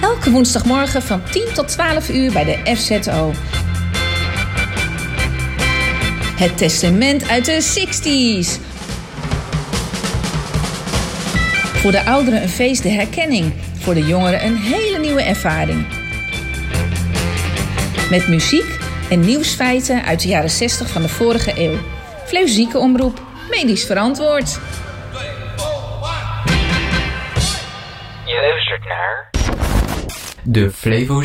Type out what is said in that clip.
Elke woensdagmorgen van 10 tot 12 uur bij de FZO. Het testament uit de 60s. Voor de ouderen een feest de herkenning. Voor de jongeren een hele nieuwe ervaring. Met muziek en nieuwsfeiten uit de jaren 60 van de vorige eeuw. Flevo Ziekenomroep, medisch verantwoord. Je luistert naar de Flevo